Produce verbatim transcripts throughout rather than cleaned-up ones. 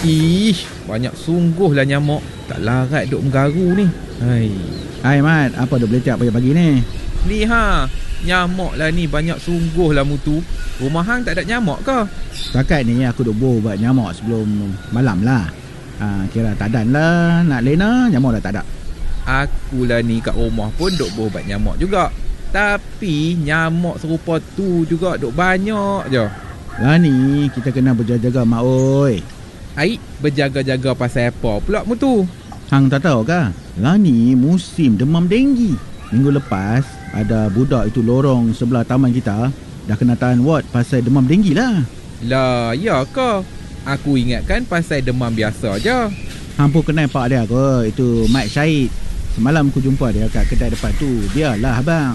Ih, banyak sungguhlah nyamuk. Tak larat duk menggaru ni. Hai. Hai Mat, apa dah belecak pagi-pagi ni? Ni ha, nyamuk lah ni banyak sungguh lah mutu. Rumah hang tak ada nyamuk ke? Setakat ni aku duk boh buat nyamuk sebelum malam lah. Ha, kira tak dan lah, nak lena nyamuk dah tak ada. Akulah ni kat rumah pun duk berubat nyamuk juga. Tapi nyamuk serupa tu juga duk banyak je. Lah ni kita kena berjaga-jaga mak oi. Aik berjaga-jaga pasal apa pula mutu? Hang tak tahu ke? Lah ni musim demam denggi. Minggu lepas ada budak itu lorong sebelah taman kita dah kena tahan ward pasal demam denggi lah. Lah ya ke? Aku ingatkan pasal demam biasa je. Hang pun kenal pak dia ke? Itu Mat Syahid. Semalam aku jumpa dia kat kedai depan tu. Biarlah abang.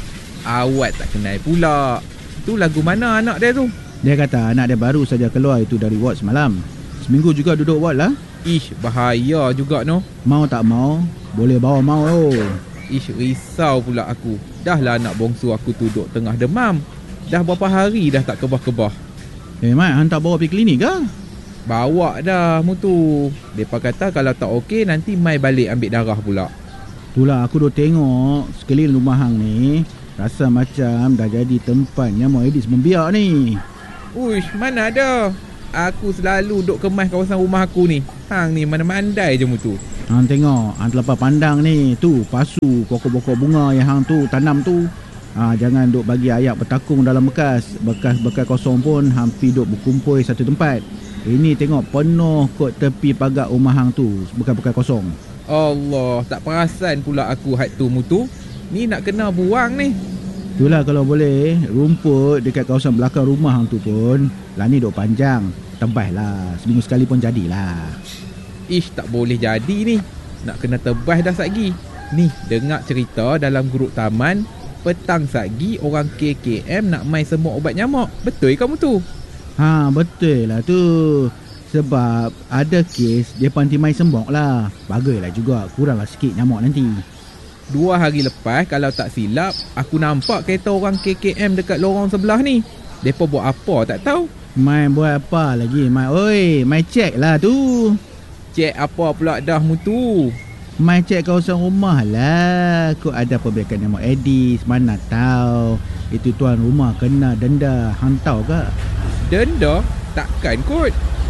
Awak tak kenal pula. Tu lagu mana anak dia tu? Dia kata anak dia baru saja keluar itu dari ward semalam. Seminggu juga duduk ward lah. Ish, bahaya juga no. Mau tak mau, boleh bawa mau oh. Ish, risau pula aku. Dah lah anak bongsu aku tu duduk tengah demam. Dah berapa hari dah tak kebah-kebah. Eh Mat, hang tak bawa pergi klinik ke? Bawa dah mutu. Mereka kata kalau tak okey nanti mai balik ambil darah pula. Itulah aku dah tengok sekeliling rumah hang ni. Rasa macam dah jadi tempat nyamuk Aedes membiak ni. Uish, mana ada. Aku selalu duk kemas kawasan rumah aku ni. Hang ni mana mandai je mutu. Hang tengok, hang terlepas pandang ni. Tu pasu pokok-pokok bunga yang hang tu tanam tu. Ha, jangan duk bagi ayak bertakung dalam bekas. Bekas-bekas kosong pun hampir duk berkumpul satu tempat. Ini tengok penuh kot tepi pagar rumah hang tu. Bekas-bekas kosong. Allah, tak perasan pula aku had tu mutu. Ni nak kena buang ni. Itulah kalau boleh, rumput dekat kawasan belakang rumah hang tu pun lah ni duk panjang. Tebas lah, seminggu sekali pun jadilah. Ish, tak boleh jadi ni. Nak kena tebas dah satgi. Ni, dengar cerita dalam grup taman, petang satgi orang K K M nak mai semua ubat nyamuk. Betul kamu tu? Ha, betul lah tu. Sebab ada kes dia panti mai sembok lah. Bagailah juga, kuranglah sikit nyamuk nanti. Dua hari lepas, kalau tak silap, aku nampak kereta orang K K M dekat lorong sebelah ni. Mereka buat apa tak tahu. Mai buat apa lagi? Mai, oi, mai cek lah tu. Cek apa pula dah mutu? Mai cek kawasan rumah lah. Kok ada perbaikan nyamuk Aedes, mana tahu. Itu tuan rumah kena denda. Hang tahu ke? Denda? Takkan kot.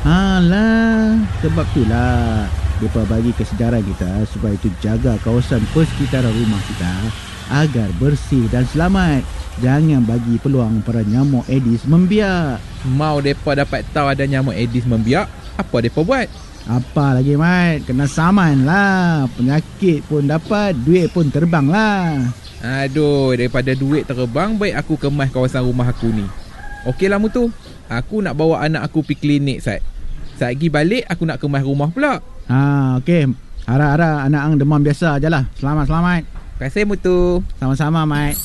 Alah, sebab itulah mereka bagi kesedaran kita supaya itu jaga kawasan persekitaran rumah kita agar bersih dan selamat. Jangan bagi peluang para nyamuk Aedes membiak. Mau mereka dapat tahu ada nyamuk Aedes membiak, apa mereka buat? Apa lagi Mat? Kena saman lah. Penyakit pun dapat, duit pun terbang lah. Aduh, daripada duit terbang, baik aku kemas kawasan rumah aku ni. Okeylah mutu, aku nak bawa anak aku pergi klinik Sat. Saat pergi balik, aku nak kemas rumah pula. Ha, okey. Harap-harap anak ang demam biasa je lah. Selamat-selamat. Terima kasih mutu. Sama-sama Mat.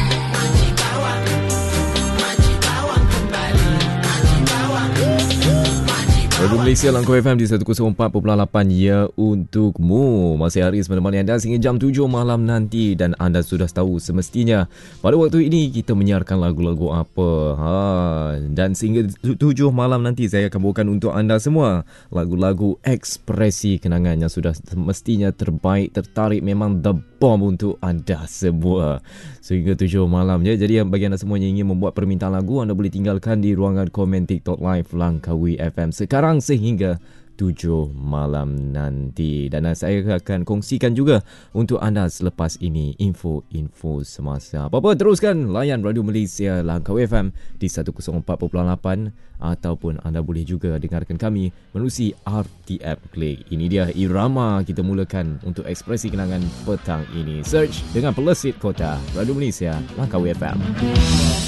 Radio Malaysia Langkau F M di seratus empat perpuluhan lapan ya untukmu. Masih Haris menemani anda sehingga jam tujuh malam nanti dan anda sudah tahu semestinya pada waktu ini kita menyiarkan lagu-lagu apa. Ha, dan sehingga tujuh malam nanti saya akan bawakan untuk anda semua lagu-lagu ekspresi kenangan yang sudah semestinya terbaik, tertarik, memang the bomb untuk anda semua. Sehingga tujuh malam ya. Jadi bagi anda semua yang ingin membuat permintaan lagu, anda boleh tinggalkan di ruangan komen TikTok Live Langkawi F M sekarang sehingga tujuh malam nanti. Dan saya akan kongsikan juga untuk anda selepas ini info-info semasa. Apa-apa teruskan layan Radio Malaysia Langkawi F M di seratus empat perpuluhan lapan ataupun anda boleh juga dengarkan kami menerusi R T M Click. Ini dia irama kita mulakan untuk ekspresi kenangan petang ini. Search dengan Pelesit Kota Radio Malaysia Langkawi F M.